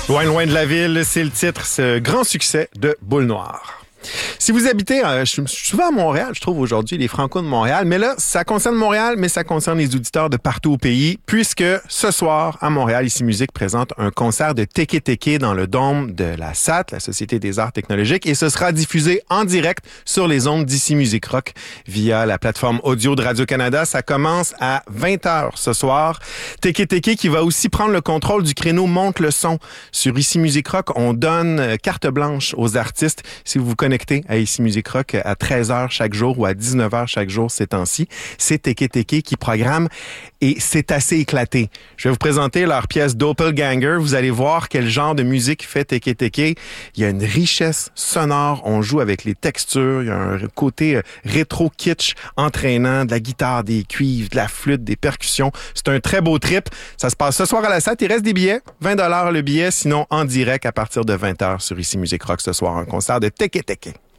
Loin, loin de la ville, c'est le titre, ce grand succès de Boule Noire. Si vous habitez, je suis souvent à Montréal, je trouve aujourd'hui, les Franco de Montréal, mais là, ça concerne Montréal, mais ça concerne les auditeurs de partout au pays, puisque ce soir, à Montréal, Ici Musique présente un concert de Teke Teke dans le dôme de la SAT, la Société des Arts Technologiques, et ce sera diffusé en direct sur les ondes d'Ici Musique Rock via la plateforme audio de Radio-Canada. Ça commence à 20h ce soir. Teke Teke qui va aussi prendre le contrôle du créneau Monte le son. Sur Ici Musique Rock, on donne carte blanche aux artistes. Si vous vous connectez à Ici Musique Rock à 13h chaque jour ou à 19h chaque jour ces temps-ci, c'est Teke Teke qui programme et c'est assez éclaté. Je vais vous présenter leur pièce Doppelganger. Vous allez voir quel genre de musique fait Teke Teke. Il y a une richesse sonore. On joue avec les textures. Il y a un côté rétro kitsch entraînant, de la guitare, des cuivres, de la flûte, des percussions. C'est un très beau trip. Ça se passe ce soir à la SAT. Il reste des billets. 20$ le billet. Sinon, en direct à partir de 20h sur Ici Musique Rock ce soir. Un concert de Teke Teke.